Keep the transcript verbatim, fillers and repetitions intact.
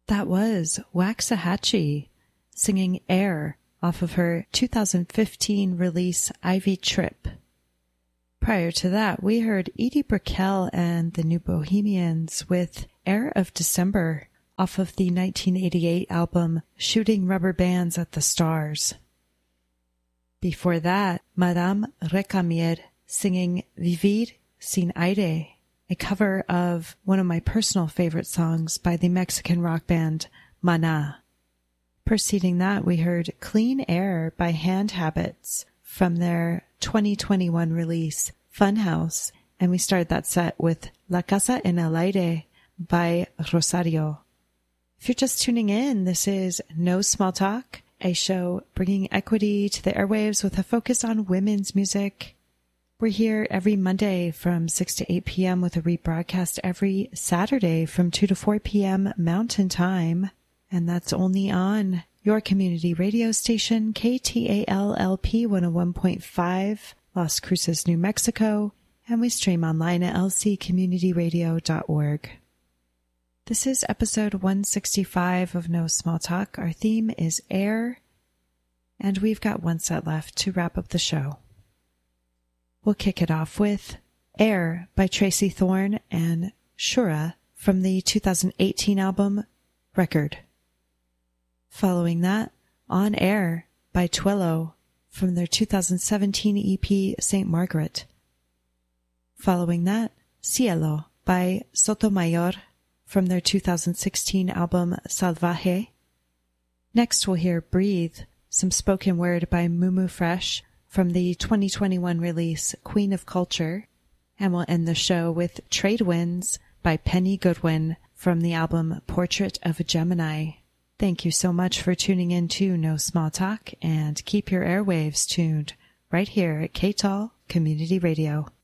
That was Waxahachie singing Air off of her two thousand fifteen release Ivy Trip. Prior to that, we heard Edie Brickell and the New Bohemians with Air of December off of the nineteen eighty-eight album Shooting Rubber Bands at the Stars. Before that, Madame Recamier singing Vivir sin aire, a cover of one of my personal favorite songs by the Mexican rock band Maná. Preceding that, we heard Clean Air by Hand Habits from their twenty twenty-one release Funhouse, and we started that set with La Casa en el Aire by Rosario. If you're just tuning in, this is No Small Talk, a show bringing equity to the airwaves with a focus on women's music. We're here every Monday from six to eight p.m. with a rebroadcast every Saturday from two to four p.m. Mountain Time. And that's only on your community radio station, K T A L L P one oh one point five, Las Cruces, New Mexico. And we stream online at l c community radio dot org. This is episode one sixty-five of No Small Talk. Our theme is Air, and we've got one set left to wrap up the show. We'll kick it off with Air by Tracy Thorn and Shura from the two thousand eighteen album Record. Following that, On Air by Twillo from their two thousand seventeen E P Saint Margaret. Following that, Cielo by Sotomayor from their two thousand sixteen album Salvaje. Next we'll hear Breathe, some spoken word by Mumu Fresh from the twenty twenty-one release Queen of Culture, and we'll end the show with Trade Winds by Penny Goodwin from the album Portrait of a Gemini. Thank you so much for tuning in to No Small Talk, and keep your airwaves tuned right here at K T A L Community Radio.